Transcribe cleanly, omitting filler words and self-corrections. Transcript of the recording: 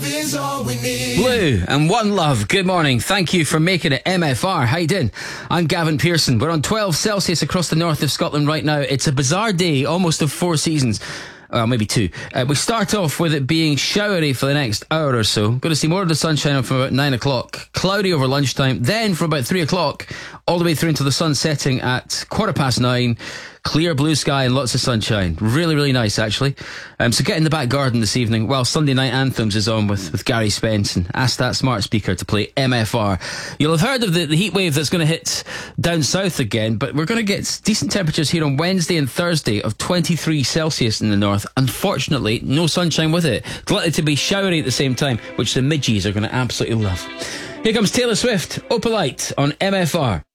is all we need. Blue and One Love, good morning. Thank you for making it MFR. How you doing? I'm Gavin Pearson. We're on 12 Celsius across the north of Scotland right now. It's a bizarre day, almost of four seasons. Well, maybe two. We start off with it being showery for the next hour or so. Going to see more of the sunshine from about 9 o'clock. Cloudy over lunchtime. Then from about 3 o'clock, all the way through until the sun setting at 9:15. Clear blue sky and lots of sunshine. Really, really nice, actually. So get in the back garden this evening while Sunday Night Anthems is on with Gary Spence, and ask that smart speaker to play MFR. You'll have heard of the heat wave that's going to hit down south again, but we're going to get decent temperatures here on Wednesday and Thursday of 23 Celsius in the north. Unfortunately, no sunshine with it. It's likely to be showery at the same time, which the midgies are going to absolutely love. Here comes Taylor Swift, Opalite on MFR.